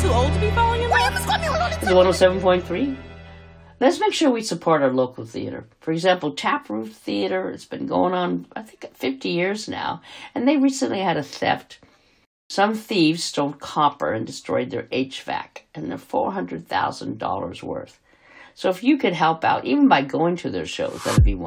too old to be following him? It's 107.3. Let's make sure we support our local theater. For example, Taproot Theater, it's been going on, I think, 50 years now, and they recently had a theft. Some thieves stole copper and destroyed their HVAC, and they're $400,000 worth. So if you could help out, even by going to their shows, that'd be wonderful.